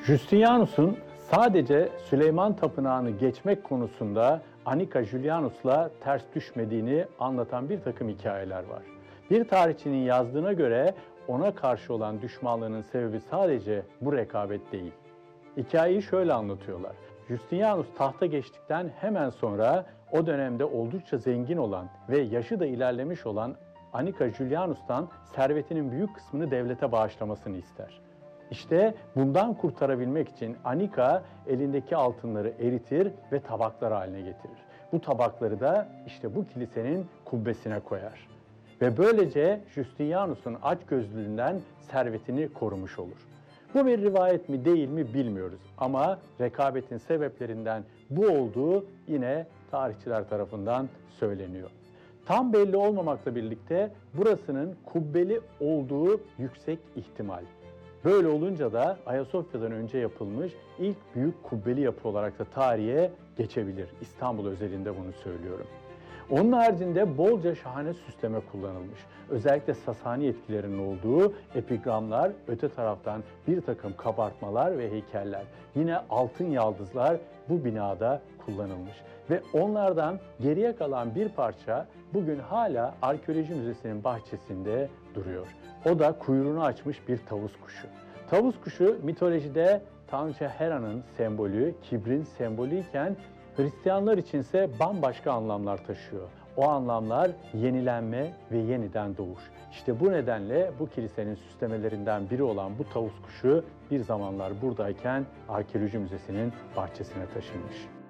Justinianus'un sadece Süleyman Tapınağı'nı geçmek konusunda Anika Julianus'la ters düşmediğini anlatan bir takım hikayeler var. Bir tarihçinin yazdığına göre ona karşı olan düşmanlığının sebebi sadece bu rekabet değil. Hikayeyi şöyle anlatıyorlar. Justinianus tahta geçtikten hemen sonra o dönemde oldukça zengin olan ve yaşı da ilerlemiş olan Anika Julianus'tan servetinin büyük kısmını devlete bağışlamasını ister. İşte bundan kurtarabilmek için Anika elindeki altınları eritir ve tabaklar haline getirir. Bu tabakları da işte bu kilisenin kubbesine koyar. Ve böylece Justinianus'un açgözlülüğünden servetini korumuş olur. Bu bir rivayet mi değil mi bilmiyoruz ama rekabetin sebeplerinden bu olduğu yine tarihçiler tarafından söyleniyor. Tam belli olmamakla birlikte burasının kubbeli olduğu yüksek ihtimal. Böyle olunca da Ayasofya'dan önce yapılmış ilk büyük kubbeli yapı olarak da tarihe geçebilir. İstanbul özelinde bunu söylüyorum. Onun haricinde bolca şahane süsleme kullanılmış. Özellikle Sasani etkilerinin olduğu epigramlar, öte taraftan bir takım kabartmalar ve heykeller. Yine altın yaldızlar bu binada kullanılmış. Ve onlardan geriye kalan bir parça bugün hala Arkeoloji Müzesi'nin bahçesinde duruyor. O da kuyruğunu açmış bir tavus kuşu. Tavus kuşu mitolojide tanrıça Hera'nın sembolü, kibrin sembolü iken Hristiyanlar içinse bambaşka anlamlar taşıyor. O anlamlar yenilenme ve yeniden doğuş. İşte bu nedenle bu kilisenin süslemelerinden biri olan bu tavus kuşu bir zamanlar buradayken Arkeoloji Müzesi'nin bahçesine taşınmış.